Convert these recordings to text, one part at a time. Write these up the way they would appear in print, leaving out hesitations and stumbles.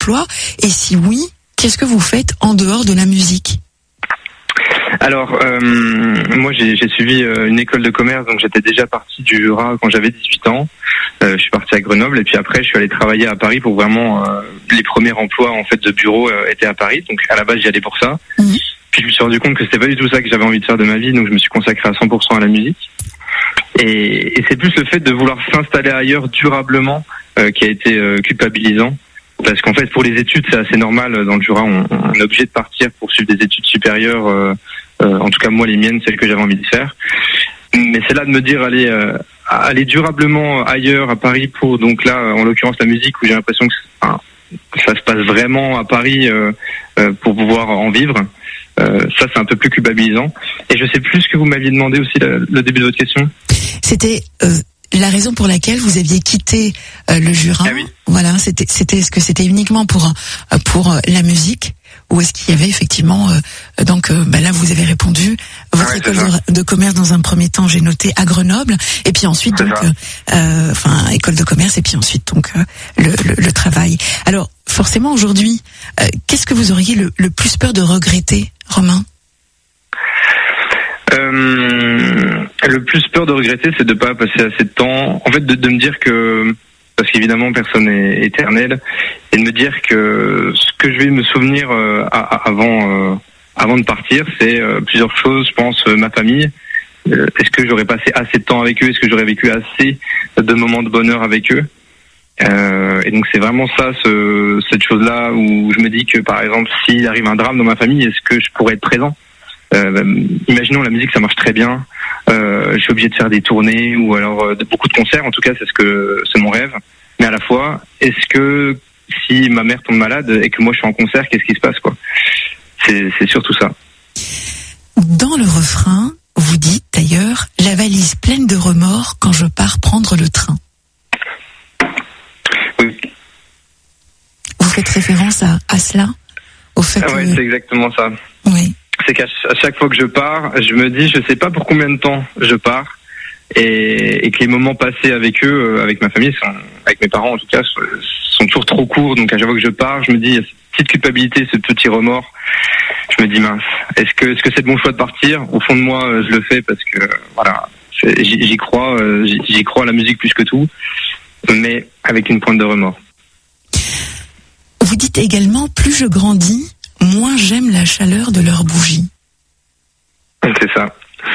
emploi? Et si oui, qu'est-ce que vous faites en dehors de la musique? Alors, moi j'ai suivi une école de commerce, donc j'étais déjà parti du Jura quand j'avais 18 ans. Je suis parti à Grenoble et puis après je suis allé travailler à Paris pour vraiment les premiers emplois en fait de bureau étaient à Paris. Donc à la base j'y allais pour ça. Mmh. Puis je me suis rendu compte que c'était pas du tout ça que j'avais envie de faire de ma vie, donc je me suis consacré à 100% à la musique. Et c'est plus le fait de vouloir s'installer ailleurs durablement qui a été culpabilisant. Parce qu'en fait, pour les études, c'est assez normal. Dans le Jura, on est obligé de partir pour suivre des études supérieures. En tout cas, moi, les miennes, celles que j'avais envie de faire. Mais c'est là de me dire aller durablement ailleurs, à Paris, pour donc là, en l'occurrence, la musique, où j'ai l'impression que ça se passe vraiment à Paris pour pouvoir en vivre. Ça, c'est un peu plus culpabilisant. Et je sais plus ce que vous m'aviez demandé aussi, le début de votre question. C'était la raison pour laquelle vous aviez quitté le Jura. Ah oui. Voilà, est-ce que c'était uniquement pour la musique, ou est-ce qu'il y avait effectivement là vous avez répondu votre école de commerce dans un premier temps, j'ai noté à Grenoble, et puis ensuite école de commerce, et puis ensuite le travail. Alors forcément aujourd'hui, qu'est-ce que vous auriez le plus peur de regretter, Romain? Le plus peur de regretter, c'est de pas passer assez de temps. En fait, de me dire que, parce qu'évidemment personne n'est éternel, et de me dire que ce que je vais me souvenir avant de partir, c'est plusieurs choses. Je pense ma famille. Est-ce que j'aurais passé assez de temps avec eux? Est-ce que j'aurais vécu assez de moments de bonheur avec eux? Et donc c'est vraiment ça, cette chose-là où je me dis que par exemple, s'il arrive un drame dans ma famille, est-ce que je pourrais être présent? Imaginons la musique, ça marche très bien. Je suis obligé de faire des tournées ou alors beaucoup de concerts. En tout cas, c'est mon rêve. Mais à la fois, est-ce que si ma mère tombe malade et que moi je suis en concert, qu'est-ce qui se passe, quoi? C'est surtout ça. Dans le refrain, vous dites d'ailleurs la valise pleine de remords quand je pars prendre le train. Oui. Vous faites référence à cela, au fait que... Oui, c'est exactement ça. Oui. C'est qu'à chaque fois que je pars, je me dis, je sais pas pour combien de temps je pars, et que les moments passés avec eux, avec ma famille, avec mes parents en tout cas, sont toujours trop courts. Donc à chaque fois que je pars, je me dis, il y a cette petite culpabilité, ce petit remords. Je me dis, mince, est-ce que c'est le bon choix de partir? Au fond de moi, je le fais parce que voilà, j'y crois à la musique plus que tout, mais avec une pointe de remords. Vous dites également, plus je grandis, moins j'aime la chaleur de leurs bougies. C'est ça.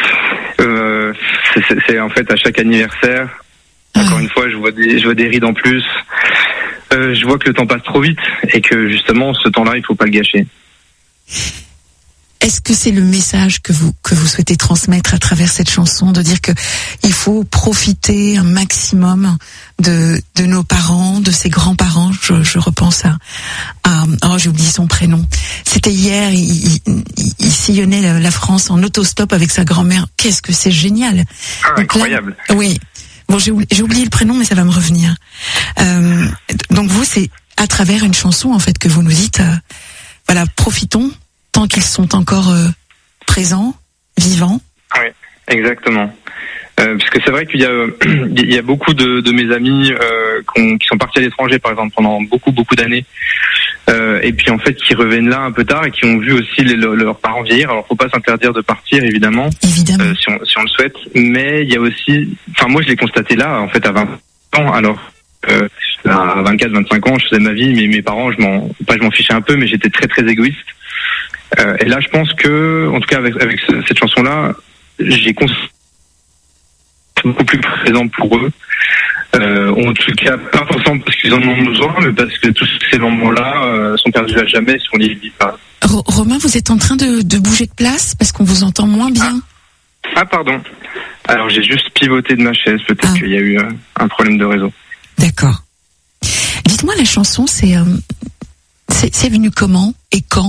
C'est en fait à chaque anniversaire. Encore une fois, je vois des rides en plus. Je vois que le temps passe trop vite et que justement, ce temps-là, il faut pas le gâcher. Est-ce que c'est le message que vous souhaitez transmettre à travers cette chanson, de dire que il faut profiter un maximum de nos parents, de ses grands-parents? Je repense j'ai oublié son prénom. C'était hier, il sillonnait la France en autostop avec sa grand-mère. Qu'est-ce que c'est génial! Incroyable. Là, oui. Bon, j'ai oublié le prénom, mais ça va me revenir. Donc vous, c'est à travers une chanson en fait que vous nous dites, voilà, profitons tant qu'ils sont encore présents, vivants. Oui, exactement. Parce que c'est vrai qu'il y a beaucoup de mes amis qui sont partis à l'étranger, par exemple, pendant beaucoup d'années, et puis en fait qui reviennent là un peu tard et qui ont vu aussi leurs parents vieillir. Alors faut pas s'interdire de partir, évidemment. Si on le souhaite, mais il y a aussi, enfin moi je l'ai constaté là, en fait à 20 ans. Alors à 24-25 ans, je faisais ma vie, mais mes parents, je m'en fichais un peu, mais j'étais très très égoïste. Et là, je pense que, en tout cas avec cette chanson-là, j'ai beaucoup plus présent pour eux. En tout cas, pas forcément parce qu'ils en ont besoin, mais parce que tous ces moments-là sont perdus à jamais si on les vit pas. Romain, vous êtes en train de bouger de place parce qu'on vous entend moins bien. Ah pardon. Alors j'ai juste pivoté de ma chaise, peut-être qu'il y a eu un problème de réseau. D'accord. Dites-moi, la chanson, c'est venu comment et quand?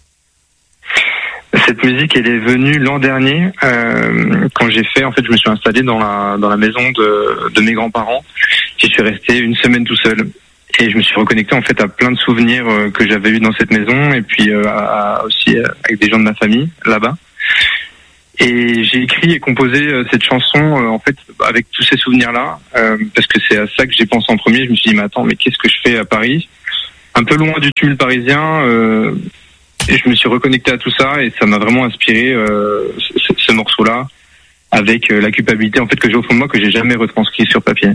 Cette musique, elle est venue l'an dernier, quand je me suis installé dans la maison de mes grands-parents. J'y suis resté une semaine tout seul. Et je me suis reconnecté, en fait, à plein de souvenirs que j'avais eus dans cette maison, et puis aussi avec des gens de ma famille, là-bas. Et j'ai écrit et composé cette chanson, en fait, avec tous ces souvenirs-là, parce que c'est à ça que j'ai pensé en premier. Je me suis dit, mais attends, mais qu'est-ce que je fais à Paris? un peu loin du tumulte parisien. Et je me suis reconnecté à tout ça et ça m'a vraiment inspiré ce morceau-là, avec la culpabilité en fait que j'ai au fond de moi, que j'ai jamais retranscrit sur papier.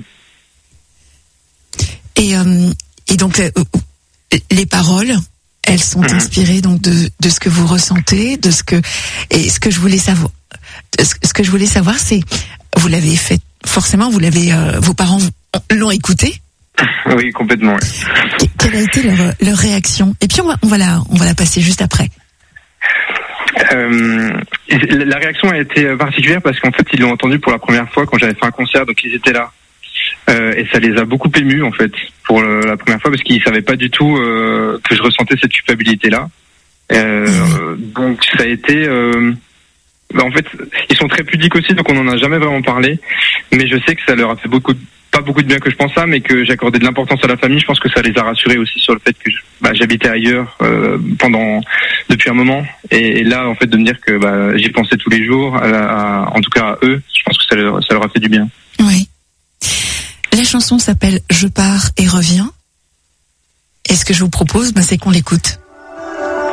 Et donc les paroles, elles sont inspirées donc de ce que vous ressentez, de ce que je voulais savoir. Ce que je voulais savoir, c'est, vous l'avez fait forcément, vos parents l'ont écouté. Oui, complètement. Oui. Quelle a été leur réaction? Et puis on va la passer juste après. La réaction a été particulière parce qu'en fait ils l'ont entendu pour la première fois quand j'avais fait un concert, donc ils étaient là. Et ça les a beaucoup émus en fait pour la première fois parce qu'ils savaient pas du tout que je ressentais cette culpabilité là. Donc ça a été en fait ils sont très pudiques aussi, donc on n'en a jamais vraiment parlé, mais je sais que ça leur a fait pas beaucoup de bien que je pense ça, mais que j'accordais de l'importance à la famille. Je pense que ça les a rassurés aussi sur le fait que j'habitais ailleurs depuis un moment, et là en fait de me dire que j'y pensais tous les jours, en tout cas à eux, je pense que ça leur a fait du bien. Oui. La chanson s'appelle Je pars et reviens. Et ce que je vous propose, c'est qu'on l'écoute.